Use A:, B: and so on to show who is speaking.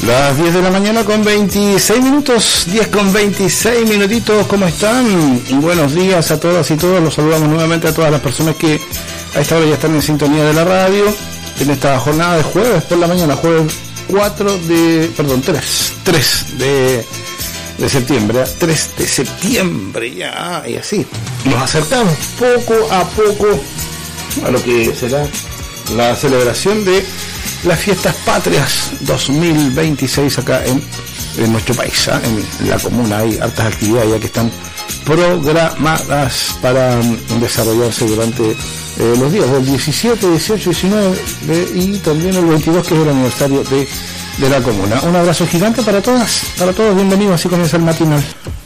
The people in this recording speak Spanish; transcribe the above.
A: Las 10 de la mañana con 26 minutos, 10 con 26 minutitos, ¿cómo están? Buenos días a todas y todos, los saludamos nuevamente a todas las personas que a esta hora ya están en sintonía de la radio, en esta jornada de jueves por la mañana, jueves 3 de septiembre, 3 de septiembre ya, y así, nos acercamos poco a poco a lo que será la celebración de las fiestas patrias 2026 acá en nuestro país, ¿eh? En la comuna hay hartas actividades ya que están programadas para desarrollarse durante los días del 17, 18, 19 y también el 22, que es el aniversario de la comuna. Un abrazo gigante para todas, para todos, bienvenidos, así comienza el matinal.